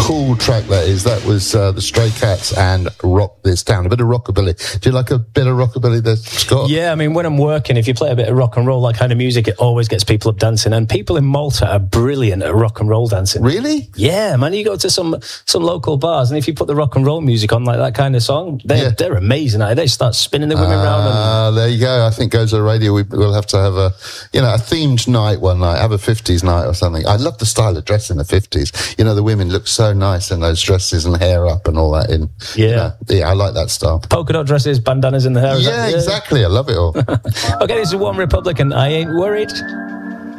cool track that is. That was the Stray Cats and Rock This Town. A bit of rockabilly. Do you like a bit of rockabilly there, Scott? Yeah, I mean, when I'm working, if you play a bit of rock and roll, that kind of music, it always gets people up dancing. And people in Malta are brilliant at rock and roll dancing. Really? Yeah, man. You go to some local bars, and if you put the rock and roll music on, like that kind of song, they're amazing. They start spinning the women round. There you go. I think Goes to the Radio. We'll have to have a themed night one night. Have a 50s night or something. I love the style of dress in the 50s. You know, the women look so nice in those dresses and hair up and all that. I like that style. Polka dot dresses, bandanas in the hair. Yeah, exactly. I love it all. Okay, this is One Republic and I Ain't Worried.